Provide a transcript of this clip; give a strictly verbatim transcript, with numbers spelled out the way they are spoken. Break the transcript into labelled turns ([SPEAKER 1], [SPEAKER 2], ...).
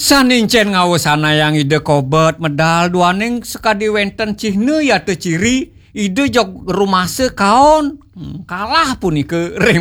[SPEAKER 1] Sanincen ngawesana yang ide kobet medal duaning sekadi wenten cihne ya teu ciri ide jog rumase kaon. Hmm, kalah pun ike